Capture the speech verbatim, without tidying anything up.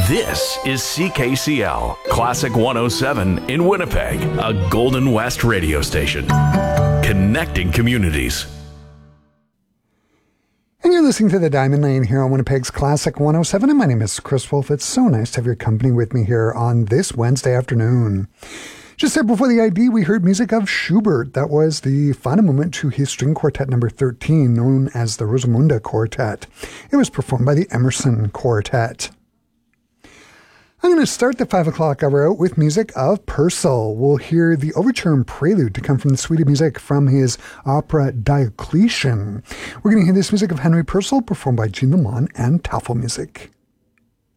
This is C K C L, Classic one oh seven in Winnipeg, a Golden West radio station. Connecting communities. And you're listening to The Diamond Lane here on Winnipeg's Classic one oh seven, and my name is Chris Wolf. It's so nice to have your company with me here on this Wednesday afternoon. Just there before the I D, we heard music of Schubert. That was the final movement to his string quartet number thirteen, known as the Rosamunde Quartet. It was performed by the Emerson Quartet. I'm going to start the five o'clock hour out with music of Purcell. We'll hear the overture and prelude to come from the suite of music from his opera Diocletian. We're going to hear this music of Henry Purcell performed by Jean Lamont and Tafelmusik.